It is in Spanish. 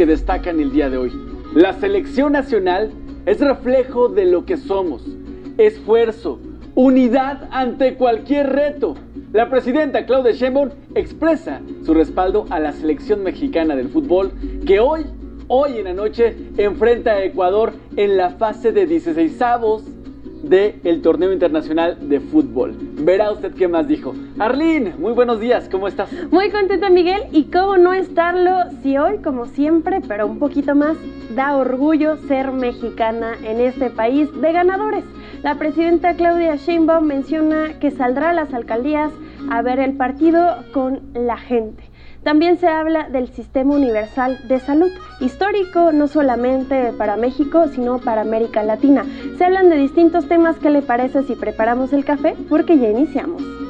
que destacan el día de hoy. La selección nacional es reflejo de lo que somos. Esfuerzo, unidad ante cualquier reto. La presidenta Claudia Sheinbaum expresa su respaldo a la selección mexicana del fútbol que hoy en la noche enfrenta a Ecuador en la fase de 16avos del torneo internacional de fútbol. Verá usted qué más dijo. Arlene, muy buenos días, ¿cómo estás? Muy contenta, Miguel, y cómo no estarlo si hoy, como siempre, pero un poquito más, da orgullo ser mexicana en este país de ganadores. La presidenta Claudia Sheinbaum menciona que saldrá a las alcaldías a ver el partido con la gente. También se habla del Sistema Universal de Salud, histórico no solamente para México, sino para América Latina. Se hablan de distintos temas. ¿Qué le parece si preparamos el café? Porque ya iniciamos.